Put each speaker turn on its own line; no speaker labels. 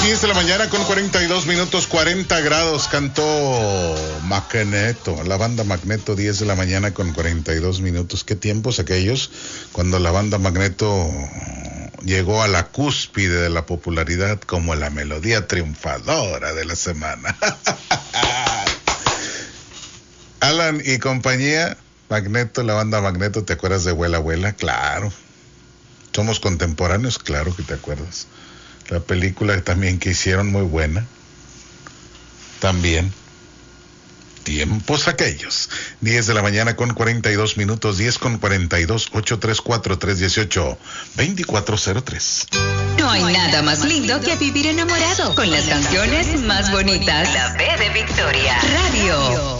10 de la mañana con 42 minutos, 40 grados, cantó Magneto, la banda Magneto, 10 de la mañana con 42 minutos. ¿Qué tiempos aquellos cuando la banda Magneto llegó a la cúspide de la popularidad como la melodía triunfadora de la semana? Alan y compañía, Magneto, la banda Magneto, ¿te acuerdas de Vuela, Vuela? Claro. Somos contemporáneos, claro que te acuerdas. La película también que hicieron muy buena. También. Tiempos aquellos. 10 de la mañana con 42 minutos, 10 con 42, 834-318-2403.
No hay nada más lindo que vivir enamorado con las canciones más bonitas. La B de Victoria. Radio.